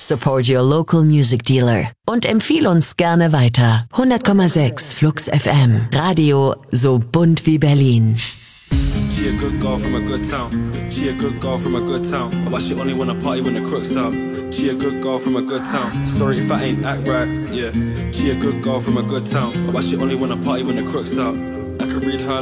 Support your local music dealer. Und empfiehl uns gerne weiter. 100,6 Flux FM. Radio so bunt wie Berlin. She a good girl from a good town. She a good girl from a good town. But she only wanna party when the crook's out. She a good girl from a good town. Sorry if I ain't act right, yeah. She a good girl from a good town. But she only wanna party when the crook's out. I could read her